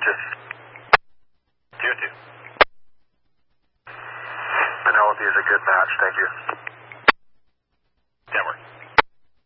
2. You too. Penelope is a good match, thank you. Network.